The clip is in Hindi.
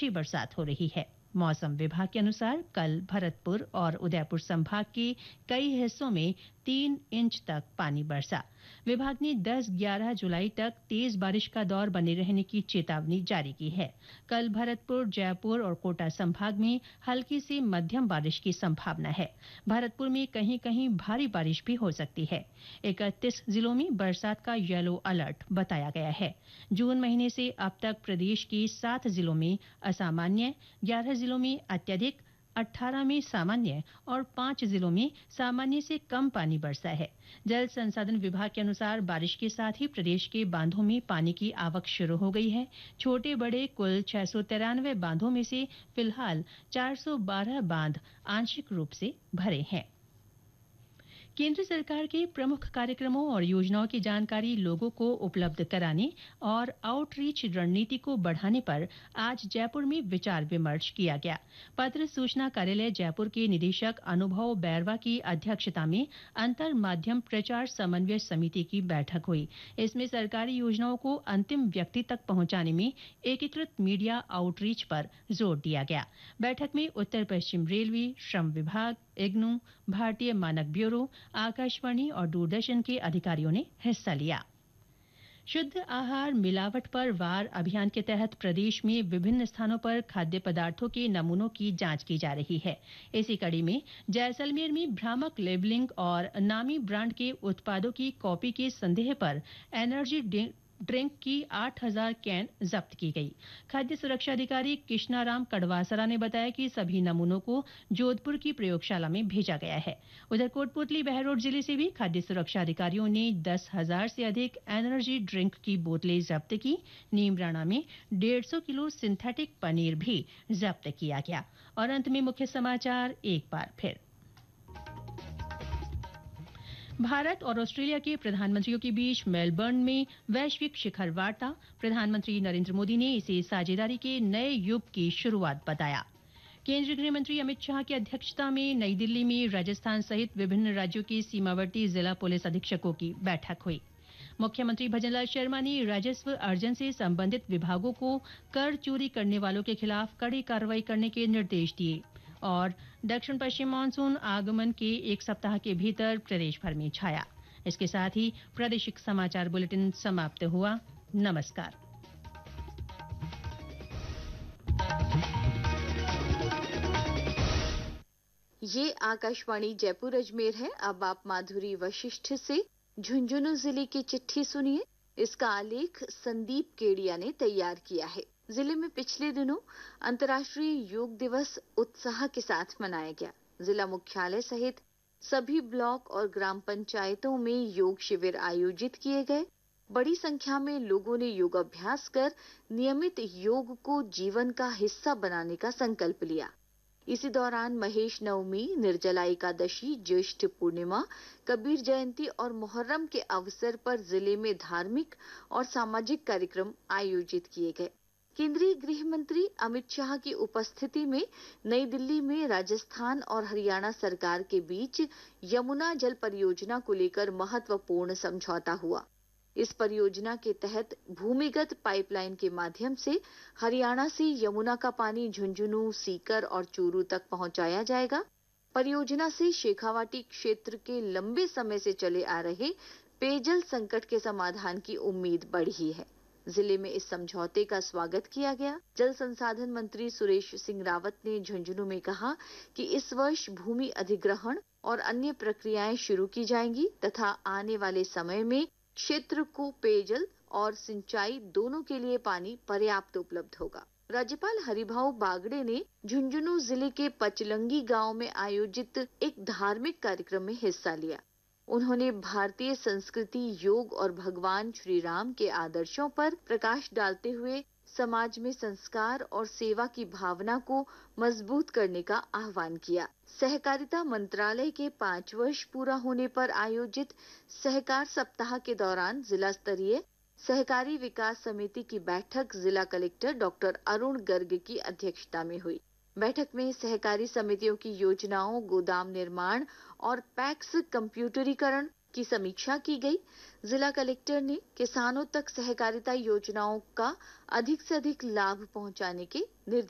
अच्छी बरसात हो रही है। मौसम विभाग के अनुसार कल भरतपुर और उदयपुर संभाग के कई हिस्सों में 3 इंच तक पानी बरसा। विभाग ने 10-11 जुलाई तक तेज बारिश का दौर बने रहने की चेतावनी जारी की है। कल भरतपुर, जयपुर और कोटा संभाग में हल्की से मध्यम बारिश की संभावना है। भरतपुर में कहीं-कहीं भारी बारिश भी हो सकती है। 31 जिलों में बरसात का येलो अलर्ट बताया गया है। जून महीने से अब तक प्रदेश के 7 जिलों में असामान्य, 11 जिलों में अत्यधिक, 18 में सामान्य और 5 जिलों में सामान्य से कम पानी बरसा है। जल संसाधन विभाग के अनुसार बारिश के साथ ही प्रदेश के बांधों में पानी की आवक शुरू हो गई है। छोटे बड़े कुल 693 बांधों में से फिलहाल 412 बांध आंशिक रूप से भरे हैं। केंद्र सरकार के प्रमुख कार्यक्रमों और योजनाओं की जानकारी लोगों को उपलब्ध कराने और आउटरीच रणनीति को बढ़ाने पर आज जयपुर में विचार विमर्श किया गया। पत्र सूचना कार्यालय जयपुर के निदेशक अनुभव बैरवा की अध्यक्षता में अंतर माध्यम प्रचार समन्वय समिति की बैठक हुई। इसमें सरकारी योजनाओं को अंतिम व्यक्ति तक पहुंचाने में एकीकृत मीडिया आउटरीच पर जोर दिया गया। बैठक में उत्तर पश्चिम रेलवे, श्रम विभाग, इग्नू, भारतीय मानक ब्यूरो, आकाशवाणी और दूरदर्शन के अधिकारियों ने हिस्सा लिया। शुद्ध आहार मिलावट पर वार अभियान के तहत प्रदेश में विभिन्न स्थानों पर खाद्य पदार्थों के नमूनों की जांच की जा रही है। इसी कड़ी में जैसलमेर में भ्रामक लेबलिंग और नामी ब्रांड के उत्पादों की कॉपी के संदेह पर एनर्जी ड्रिंक की 8000 कैन जब्त की गई। खाद्य सुरक्षा अधिकारी कृष्णाराम कड़वासरा ने बताया कि सभी नमूनों को जोधपुर की प्रयोगशाला में भेजा गया है। उधर कोटपुतली बहरोड जिले से भी खाद्य सुरक्षा अधिकारियों ने 10,000 से अधिक एनर्जी ड्रिंक की बोतलें जब्त की। नीमराणा में 150 किलो सिंथेटिक पनीर भी जब्त किया गया। और अंत में मुख्य समाचार एक बार फिर। भारत और ऑस्ट्रेलिया के प्रधानमंत्रियों के बीच मेलबर्न में वैश्विक शिखर वार्ता। प्रधानमंत्री नरेंद्र मोदी ने इसे साझेदारी के नए युग की शुरुआत बताया। केंद्रीय गृह मंत्री अमित शाह की अध्यक्षता में नई दिल्ली में राजस्थान सहित विभिन्न राज्यों के सीमावर्ती जिला पुलिस अधीक्षकों की बैठक हुई। मुख्यमंत्री भजनलाल शर्मा ने राजस्व अर्जन से संबंधित विभागों को कर चोरी करने वालों के खिलाफ कड़ी कार्रवाई करने के निर्देश दिए। और दक्षिण पश्चिम मानसून आगमन के एक सप्ताह के भीतर प्रदेश भर में छाया। इसके साथ ही प्रादेशिक समाचार बुलेटिन समाप्त हुआ। नमस्कार। ये आकाशवाणी जयपुर अजमेर है। अब आप माधुरी वशिष्ठ से झुंझुनू जिले की चिट्ठी सुनिए। इसका आलेख संदीप केडिया ने तैयार किया है। जिले में पिछले दिनों अंतर्राष्ट्रीय योग दिवस उत्साह के साथ मनाया गया। जिला मुख्यालय सहित सभी ब्लॉक और ग्राम पंचायतों में योग शिविर आयोजित किए गए। बड़ी संख्या में लोगों ने योगाभ्यास कर नियमित योग को जीवन का हिस्सा बनाने का संकल्प लिया। इसी दौरान महेश नवमी, निर्जला एकादशी, ज्येष्ठ पूर्णिमा, कबीर जयंती और मुहर्रम के अवसर पर जिले में धार्मिक और सामाजिक कार्यक्रम आयोजित किए गए। केंद्रीय गृह मंत्री अमित शाह की उपस्थिति में नई दिल्ली में राजस्थान और हरियाणा सरकार के बीच यमुना जल परियोजना को लेकर महत्वपूर्ण समझौता हुआ। इस परियोजना के तहत भूमिगत पाइपलाइन के माध्यम से हरियाणा से यमुना का पानी झुंझुनू, सीकर और चूरू तक पहुंचाया जाएगा। परियोजना से शेखावाटी क्षेत्र के लंबे समय से चले आ रहे पेयजल संकट के समाधान की उम्मीद बढ़ी है। जिले में इस समझौते का स्वागत किया गया। जल संसाधन मंत्री सुरेश सिंह रावत ने झुंझुनू में कहा कि इस वर्ष भूमि अधिग्रहण और अन्य प्रक्रियाएं शुरू की जाएंगी तथा आने वाले समय में क्षेत्र को पेयजल और सिंचाई दोनों के लिए पानी पर्याप्त उपलब्ध होगा। राज्यपाल हरिभाऊ बागड़े ने झुंझुनू जिले के पचलंगी गांव में आयोजित एक धार्मिक कार्यक्रम में हिस्सा लिया। उन्होंने भारतीय संस्कृति, योग और भगवान श्री राम के आदर्शों पर प्रकाश डालते हुए समाज में संस्कार और सेवा की भावना को मजबूत करने का आह्वान किया। सहकारिता मंत्रालय के 5 वर्ष पूरा होने पर आयोजित सहकार सप्ताह के दौरान जिला स्तरीय सहकारी विकास समिति की बैठक जिला कलेक्टर डॉक्टर अरुण गर्ग की अध्यक्षता में हुई। बैठक में सहकारी समितियों की योजनाओं, गोदाम निर्माण और पैक्स कंप्यूटरीकरण की समीक्षा की गई। जिला कलेक्टर ने किसानों तक सहकारिता योजनाओं का अधिक से अधिक लाभ पहुंचाने के निर्देश